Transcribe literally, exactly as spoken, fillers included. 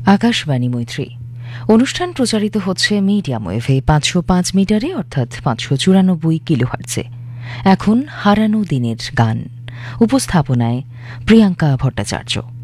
আকাশবাণী মৈত্রী অনুষ্ঠান প্রচারিত হচ্ছে মিডিয়াম ওয়েভে পাঁচশো পাঁচ মিটারে অর্থাৎ পাঁচশো চুরানব্বই কিলোহার্টজে। এখন হারানো দিনের গান, উপস্থাপনায় প্রিয়াঙ্কা ভট্টাচার্য।